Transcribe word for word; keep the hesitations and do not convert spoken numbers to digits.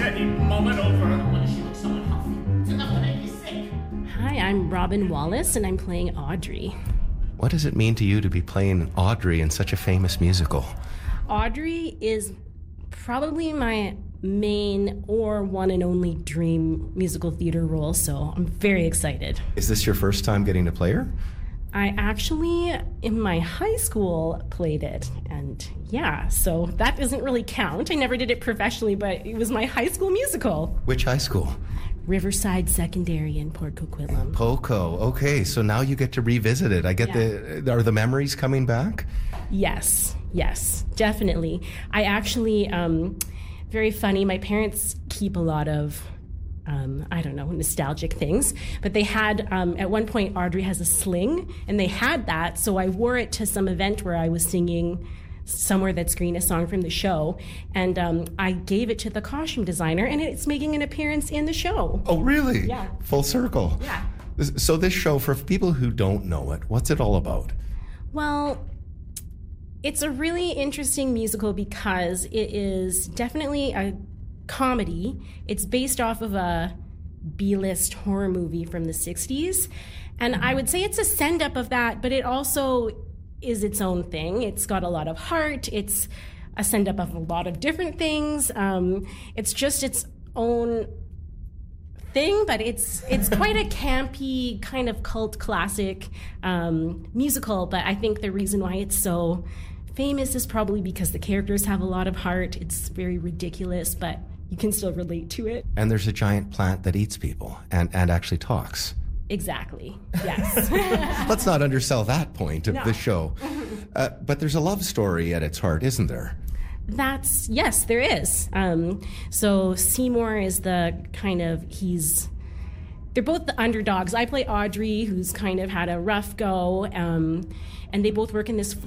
any moment over. I don't want to shoot someone healthy. It's enough to make you sick. Hi, I'm Robin Wallace, and I'm playing Audrey. What does it mean to you to be playing Audrey in such a famous musical? Audrey is probably my main or one and only dream musical theater role, so I'm very excited. Is this your first time getting to play her? I actually, in my high school, played it, and yeah, so that doesn't really count. I never did it professionally, but it was my high school musical. Which high school? Riverside Secondary in Port Coquitlam. Poco. Okay, so now you get to revisit it. I get Yeah. the... Are the memories coming back? Yes, yes, definitely. I actually, um, very funny, my parents keep a lot of, um, I don't know, nostalgic things, but they had, um, at one point, Audrey has a sling, and they had that, so I wore it to some event where I was singing Somewhere That's Green, a song from the show, and um, I gave it to the costume designer, and it's making an appearance in the show. Oh, really? Yeah. Full circle. Yeah. So this show, for people who don't know it, what's it all about? Well, it's a really interesting musical because it is definitely a comedy. It's based off of a B-list horror movie from the sixties. And I would say it's a send-up of that, but it also is its own thing. It's got a lot of heart. It's a send-up of a lot of different things. Um, it's just its own thing, but it's it's quite a campy kind of cult classic um, musical. But I think the reason why it's so famous is probably because the characters have a lot of heart. It's very ridiculous, but you can still relate to it. And there's a giant plant that eats people and, and actually talks. Exactly. Yes. Let's not undersell that point of No. the show. Uh, but there's a love story at its heart, isn't there? That's, yes, there is. Um, so Seymour is the kind of, he's, they're both the underdogs. I play Audrey, who's kind of had a rough go, um, and they both work in this